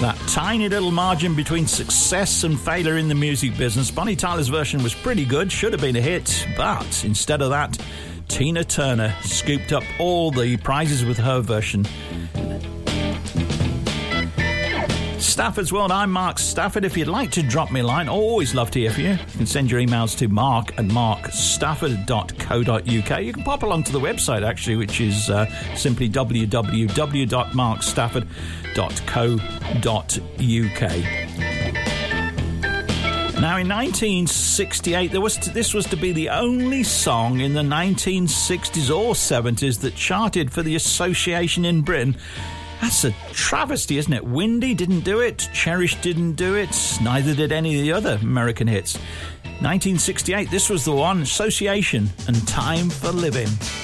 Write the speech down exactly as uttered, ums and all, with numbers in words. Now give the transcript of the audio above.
That tiny little margin between success and failure in the music business. Bonnie Tyler's version was pretty good, should have been a hit, but instead of that, Tina Turner scooped up all the prizes with her version. Stafford's World, I'm Mark Stafford. If you'd like to drop me a line, always love to hear from you. You can send your emails to mark at mark stafford dot co dot uk. You can pop along to the website, actually, which is uh, simply w w w dot mark stafford dot co dot uk. Now, in nineteen sixty-eight, there was to, this was to be the only song in the nineteen sixties or seventies that charted for the Association in Britain. That's a travesty, isn't it? Windy didn't do it, Cherish didn't do it, neither did any of the other American hits. nineteen sixty-eight, this was the one, Association and Time for Living.